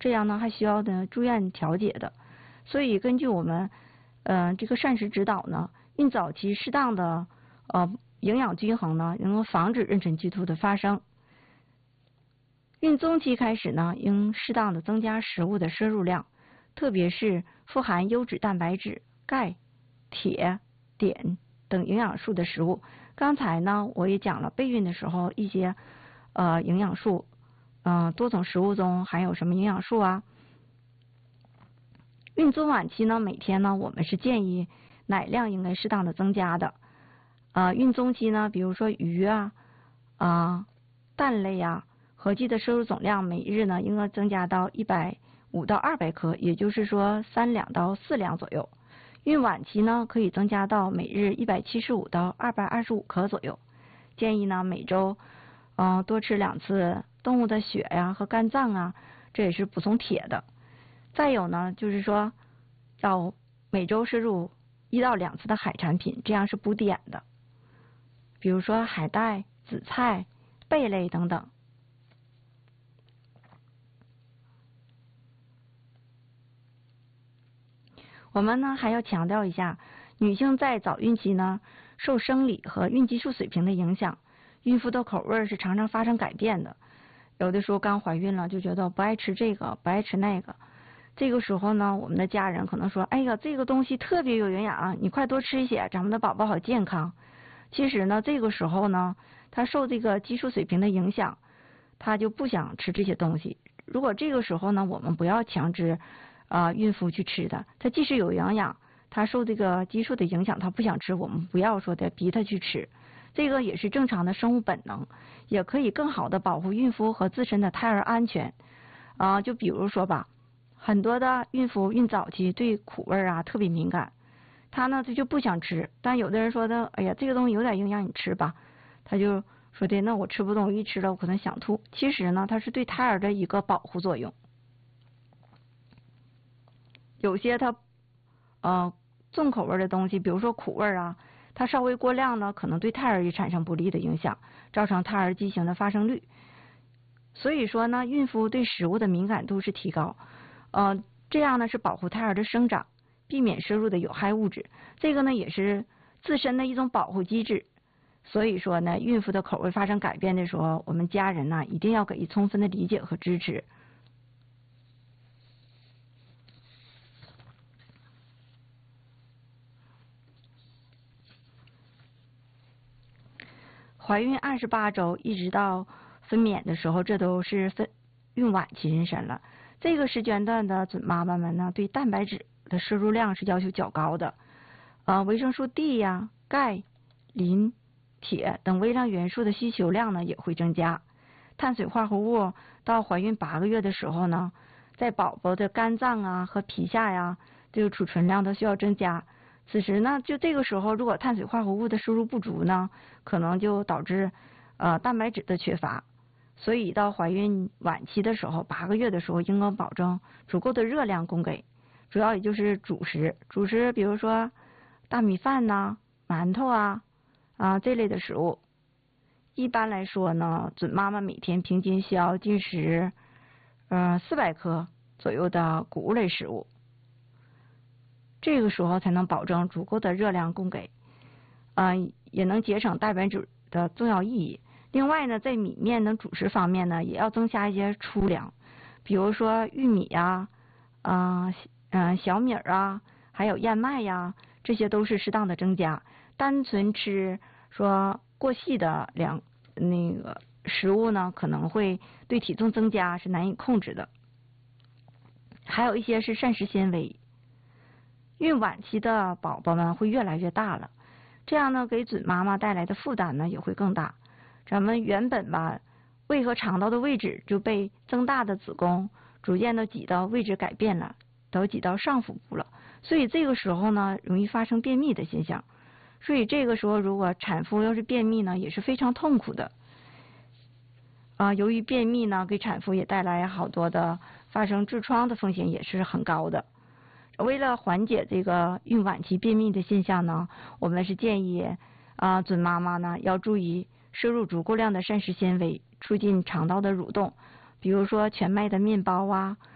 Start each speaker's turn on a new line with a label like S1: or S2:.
S1: 这样呢还需要呢住院调节的。所以根据我们这个膳食指导呢，孕早期适当的营养均衡呢，能够防止妊娠激突的发生。孕中期开始呢，应适当的增加食物的摄入量，特别是富含优质蛋白质、钙、铁、碘等营养素的食物。刚才呢，我也讲了备孕的时候一些营养素，多种食物中含有什么营养素啊？孕中晚期呢，每天呢，我们是建议奶量应该适当的增加的。孕中期呢，比如说鱼啊、蛋类啊，合计的摄入总量每日呢应该增加到150到200克，也就是说3两到4两左右。孕晚期呢，可以增加到每日175到225克左右。建议呢每周多吃2次动物的血呀和肝脏啊，这也是补充铁的。再有呢，就是说要每周摄入1到2次的海产品，这样是补碘的，比如说海带、紫菜、贝类等等。我们呢还要强调一下，女性在早孕期呢，受生理和孕激素水平的影响，孕妇的口味是常常发生改变的。有的时候刚怀孕了就觉得不爱吃这个，不爱吃那个。这个时候呢，我们的家人可能说：“哎呀，这个东西特别有营养，你快多吃一些，咱们的宝宝好健康。”其实呢，这个时候呢，他受这个激素水平的影响，他就不想吃这些东西。如果这个时候呢，我们不要强制孕妇去吃的，他即使有营养，他受这个激素的影响，他不想吃，我们不要说的逼他去吃。这个也是正常的生物本能，也可以更好的保护孕妇和自身的胎儿安全。就比如说吧，很多的孕妇孕早期对苦味啊特别敏感，她就不想吃。但有的人说的，哎呀，这个东西有点营养，你吃吧。他就说的，那我吃不动，一吃了我可能想吐。其实呢，它是对胎儿的一个保护作用。有些它重口味的东西，比如说苦味啊，它稍微过量呢，可能对胎儿也产生不利的影响，造成胎儿畸形的发生率。所以说呢，孕妇对食物的敏感度是提高，这样呢是保护胎儿的生长，避免摄入的有害物质。这个呢也是自身的一种保护机制。所以说呢，孕妇的口味发生改变的时候，我们家人呢一定要给予充分的理解和支持。怀孕28周一直到分娩的时候，这都是孕晚期妊娠了。这个时间段的准妈妈们呢，对蛋白质的摄入量是要求较高的，维生素 D 呀、钙、磷、铁等微量元素的需求量呢也会增加。碳水化合物到怀孕8个月的时候呢，在宝宝的肝脏啊和皮下呀，这个储存量都需要增加。此时呢，就这个时候，如果碳水化合物的摄入不足呢，可能就导致蛋白质的缺乏。所以到怀孕晚期的时候，8个月的时候，应该保证足够的热量供给，主要也就是主食，比如说大米饭呐、馒头啊这类的食物。一般来说呢，准妈妈每天平均需要进食400克左右的谷物类食物，这个时候才能保证足够的热量供给，也能节省蛋白质的重要意义。另外呢，在米面等主食方面呢，也要增加一些粗粮，比如说玉米呀、小米啊，还有燕麦呀，这些都是适当的增加。单纯吃说过细的那个食物呢，可能会对体重增加是难以控制的。还有一些是膳食纤维。孕晚期的宝宝们会越来越大了，这样呢，给准妈妈带来的负担呢也会更大。咱们原本吧，胃和肠道的位置就被增大的子宫逐渐的挤到位置改变了，都挤到上腹部了。所以这个时候呢，容易发生便秘的现象。所以这个时候，如果产妇要是便秘呢，也是非常痛苦的。由于便秘呢，给产妇也带来好多的发生痔疮的风险也是很高的。为了缓解这个孕晚期便秘的现象呢，我们是建议准妈妈呢要注意摄入足够量的膳食纤维，促进肠道的蠕动，比如说全麦的面包啊、